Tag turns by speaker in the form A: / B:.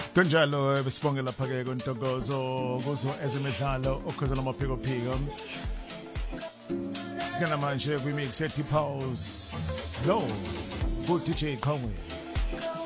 A: Kunjalo besibonge lapha ke kuNtokozo kuzo ezemidlalo okhosela amaphiko phiko. Sikana manje kwi mix ethi pause. Go. Ku DJ Qhawe.